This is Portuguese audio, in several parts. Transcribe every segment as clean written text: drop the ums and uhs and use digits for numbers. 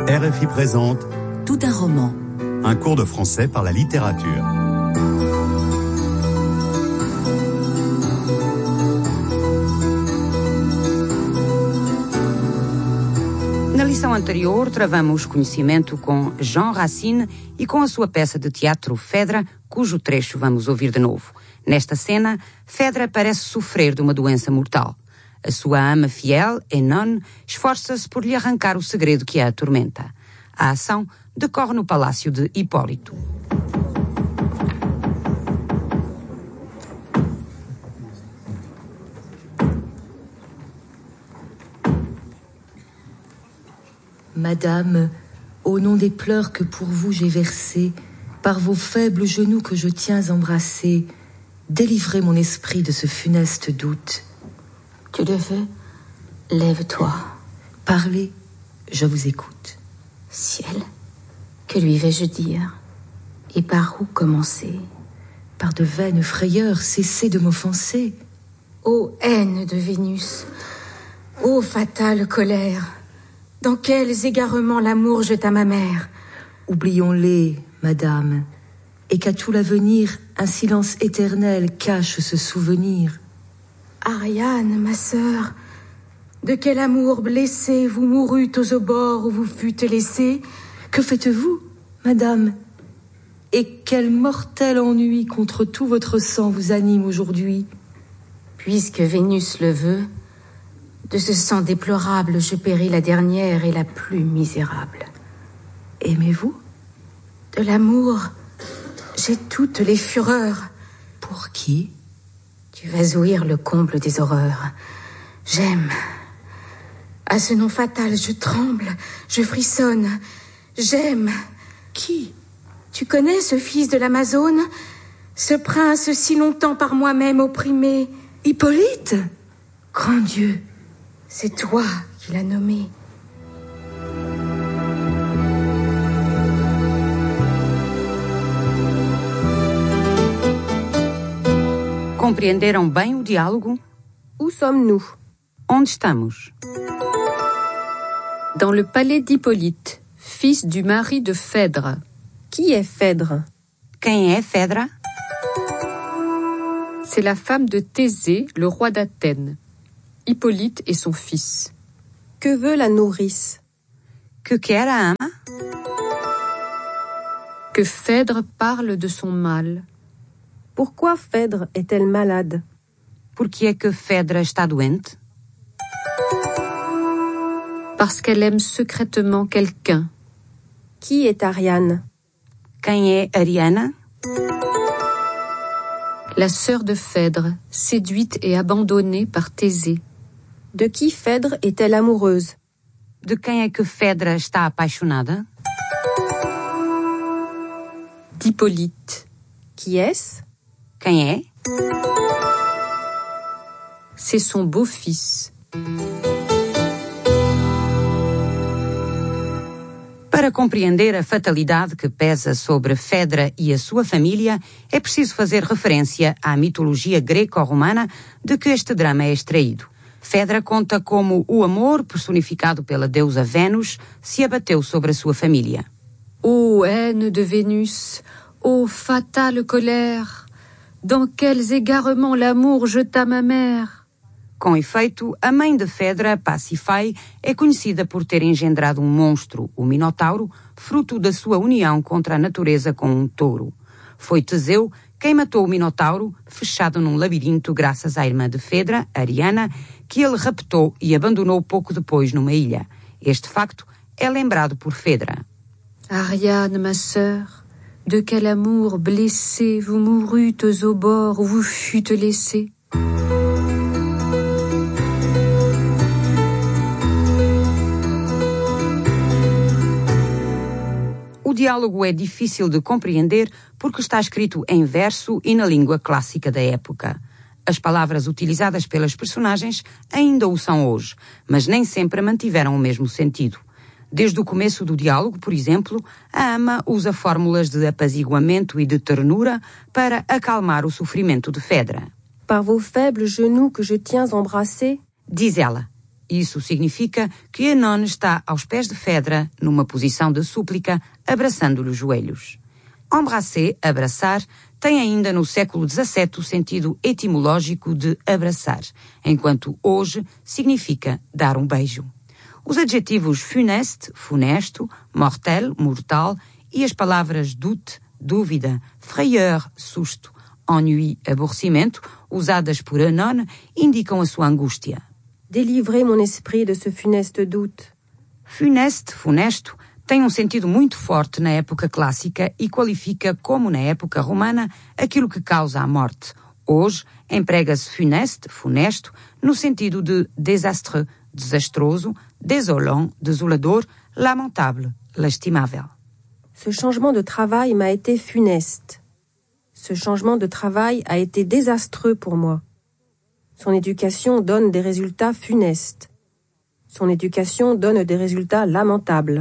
RFI présente Tout un roman. Un cours de français par la littérature. Na lição anterior, travamos conhecimento com Jean Racine e com a sua peça de teatro Phèdre, cujo trecho vamos ouvir de novo. Nesta cena, Phèdre parece sofrer de uma doença mortal. A sua ama fiel, Œnone, esforça-se por lhe arrancar o segredo que a atormenta. A ação decorre no palácio de Hipólito. Madame, au nom des pleurs que pour vous j'ai versés, par vos faibles genoux que je tiens embrassés, délivrez mon esprit de ce funeste doute. Tu le veux? Lève-toi. Parlez, je vous écoute. Ciel, que lui vais-je dire? Et par où commencer? Par de vaines frayeurs, cessez de m'offenser. Ô haine de Vénus, ô fatale colère, dans quels égarements l'amour jeta ma mère. Oublions-les, madame, et qu'à tout l'avenir, un silence éternel cache ce souvenir. Ariane, ma sœur, de quel amour blessé vous mourûtes aux abords où vous fûtes laissée? Que faites-vous, madame? Et quel mortel ennui contre tout votre sang vous anime aujourd'hui? Puisque Vénus le veut, de ce sang déplorable je péris la dernière et la plus misérable. Aimez-vous? De l'amour, j'ai toutes les fureurs. Pour qui? Tu vas ouïr le comble des horreurs. J'aime. À ce nom fatal, je tremble, je frissonne. J'aime. Qui? Tu connais ce fils de l'Amazone? Ce prince si longtemps par moi-même opprimé? Hippolyte? Grand Dieu! C'est toi qui l'as nommé. Compreenderam bem o diálogo? Où sommes-nous? Onde estamos? Dans le palais d'Hippolyte, fils du mari de Phèdre. Qui est Phèdre? Quem é Phèdre? C'est la femme de Thésée, le roi d'Athènes. Hippolyte est son fils. Que veut la nourrice? Que quer a ama? Que Phèdre parle de son mal. Pourquoi Phèdre est-elle malade? Por que é que Phèdre está doente? Parce qu'elle aime secrètement quelqu'un. Qui est Ariane? Quem é Ariana? La sœur de Phèdre, séduite et abandonnée par Thésée. De qui Phèdre est-elle amoureuse? De quem é que Phèdre está apaixonada? D'Hippolyte. Qui est-ce? Quem é? C'est son beau-fils. Para compreender a fatalidade que pesa sobre Phèdre e a sua família, é preciso fazer referência à mitologia greco-romana de que este drama é extraído. Phèdre conta como o amor, personificado pela deusa Vênus, se abateu sobre a sua família. Ô haine de Vénus, ô fatale colère, dans quels égarements l'amour jeta ma mère. Com efeito, a mãe de Phèdre, Pasífae, é conhecida por ter engendrado um monstro, o Minotauro, fruto da sua união contra a natureza com um touro. Foi Teseu quem matou o Minotauro, fechado num labirinto graças à irmã de Phèdre, Ariana, que ele raptou e abandonou pouco depois numa ilha. Este facto é lembrado por Phèdre. Ariane, ma sœur, de quel amour blessé vous mourûtes aux bords où vous fûtes laissée. O diálogo é difícil de compreender porque está escrito em verso e na língua clássica da época. As palavras utilizadas pelas personagens ainda o são hoje, mas nem sempre mantiveram o mesmo sentido. Desde o começo do diálogo, por exemplo, a ama usa fórmulas de apaziguamento e de ternura para acalmar o sofrimento de Phèdre. Par vos faibles genoux que je tiens embrassés, Diz ela, Isso significa que Œnone está aos pés de Phèdre, numa posição de súplica, abraçando-lhe os joelhos. Embrasser, abraçar, tem ainda no século XVII o sentido etimológico de abraçar, enquanto hoje significa dar um beijo. Os adjetivos funeste, funesto, mortel, mortal, e as palavras doute, dúvida, frayeur, susto, ennui, aborrecimento, usadas por Œnone, indicam a sua angústia. Délivrez mon esprit de ce funeste doute. Funeste, funesto, tem um sentido muito forte na época clássica e qualifica, como na época romana, aquilo que causa a morte. Hoje, emprega-se funeste, funesto, no sentido de désastreux, desastroso, désolant, desolador, lamentable, lastimável. Ce changement de travail m'a été funeste. Ce changement de travail a été désastreux pour moi. Son éducation donne des résultats funestes. Son éducation donne des résultats lamentables.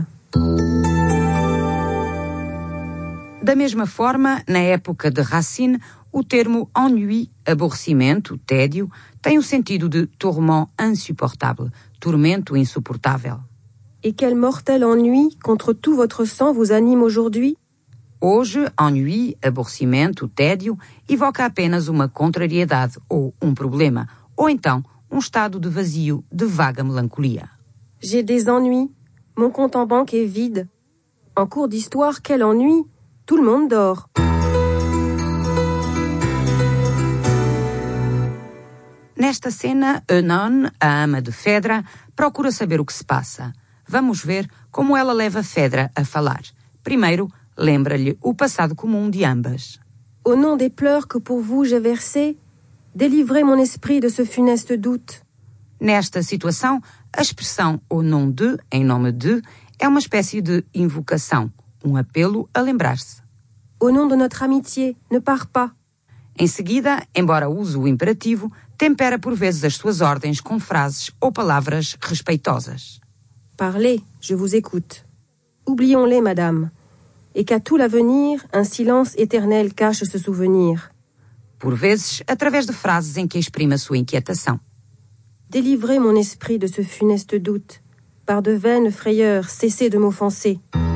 Da mesma forma, na época de Racine, o termo ennui, aborrecimento, tédio, tem o sentido de tourment insupportable, tormento insuportável. Et quel mortel ennui contre tout votre sang vous anime aujourd'hui? Hoje, ennui, aborrecimento, tédio, evoca apenas uma contrariedade ou um problema, ou então um estado de vazio, de vaga melancolia. J'ai des ennuis. Mon compte en banque est vide. En cours d'histoire, quel ennui! Tout le monde dort. Nesta cena, Œnone, a ama de Phèdre, procura saber o que se passa. Vamos ver como ela leva Phèdre a falar. Primeiro, lembra-lhe o passado comum de ambas. Au nom des pleurs que pour vous j'ai versés, délivrez mon esprit de ce funeste doute. Nesta situação, a expressão au nom de, em nome de, é uma espécie de invocação, um apelo a lembrar-se. Au nom de notre amitié, ne pars pas. Em seguida, embora use o imperativo, tempera por vezes as suas ordens com frases ou palavras respeitosas. Parlez, je vous écoute. Oublions-les, madame, et qu'à tout l'avenir, un silence éternel cache ce souvenir. Por vezes, através de frases em que exprime a sua inquietação. Délivrez mon esprit de ce funeste doute. Par de vaines frayeurs, cessez de m'offenser.